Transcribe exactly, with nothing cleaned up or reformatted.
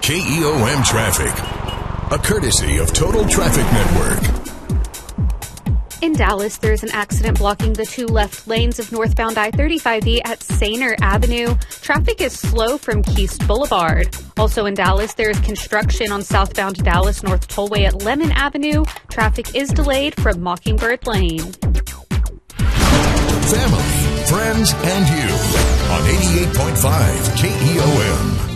K E O M traffic. A courtesy of Total Traffic Network. In Dallas, there's an accident blocking the two left lanes of northbound I thirty-five E at Sainer Avenue. Traffic is slow from Keast Boulevard. Also in Dallas, there is construction on southbound Dallas North Tollway at Lemon Avenue. Traffic is delayed from Mockingbird Lane. Family, friends, and you on eighty-eight point five K E O M.